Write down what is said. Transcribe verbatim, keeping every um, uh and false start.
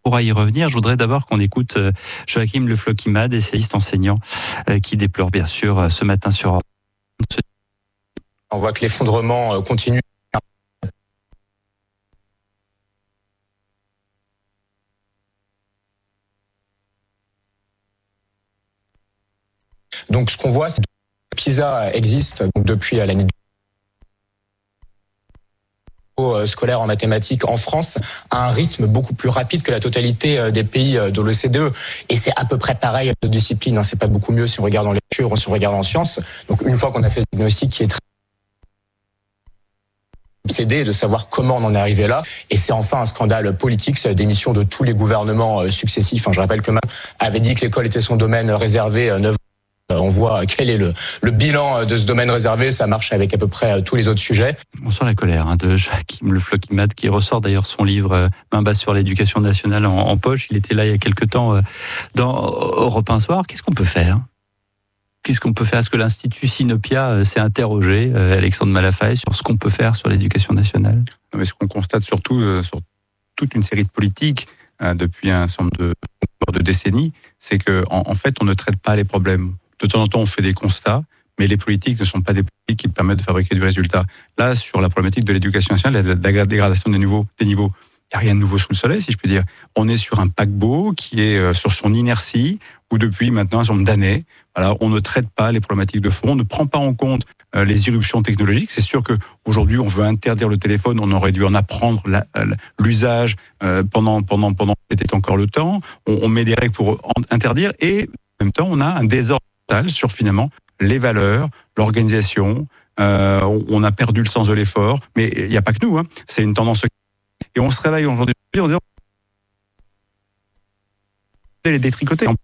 pourra y revenir. Je voudrais d'abord qu'on écoute Joachim Le Floquimade, essayiste enseignant, qui déplore bien sûr ce matin sur... On voit que l'effondrement continue. Donc ce qu'on voit, c'est que PISA existe donc, depuis l'année scolaire en mathématiques en France à un rythme beaucoup plus rapide que la totalité des pays de l'O C D E. Et c'est à peu près pareil de discipline. Hein. C'est pas beaucoup mieux si on regarde en lecture ou si on regarde en sciences. Donc une fois qu'on a fait ce diagnostic qui est très obsédé de savoir comment on en est arrivé là. Et c'est enfin un scandale politique, c'est la démission de tous les gouvernements successifs. Enfin, je rappelle que Macron avait dit que l'école était son domaine réservé neuf ans. On voit quel est le, le bilan de ce domaine réservé. Ça marche avec à peu près tous les autres sujets. On sent la colère hein, de Joachim Le Floquimade, qui ressort d'ailleurs son livre euh, Main basse sur l'éducation nationale en, en poche. Il était là il y a quelque temps euh, dans Europe un Soir. Qu'est-ce qu'on peut faire ? Qu'est-ce qu'on peut faire ? Est-ce que l'Institut Sinopia euh, s'est interrogé, euh, Alexandre Malafaye, sur ce qu'on peut faire sur l'éducation nationale ? Non, mais ce qu'on constate surtout euh, sur toute une série de politiques euh, depuis un certain nombre de, de décennies, c'est qu'en en, en fait, on ne traite pas les problèmes. De temps en temps, on fait des constats, mais les politiques ne sont pas des politiques qui permettent de fabriquer du résultat. Là, sur la problématique de l'éducation nationale, de la dégradation des niveaux, des niveaux, il n'y a rien de nouveau sous le soleil, si je puis dire. On est sur un paquebot qui est sur son inertie, où depuis maintenant un certain nombre d'années, voilà, on ne traite pas les problématiques de fond, on ne prend pas en compte euh, les irruptions technologiques. C'est sûr qu'aujourd'hui, on veut interdire le téléphone, on aurait dû en apprendre la, l'usage euh, pendant, pendant, pendant c'était encore le temps. On, on met des règles pour en interdire, et en même temps, on a un désordre sur finalement les valeurs, l'organisation. Euh, on a perdu le sens de l'effort, mais il n'y a pas que nous. Hein. C'est une tendance. Et on se réveille aujourd'hui en disant les détricoter.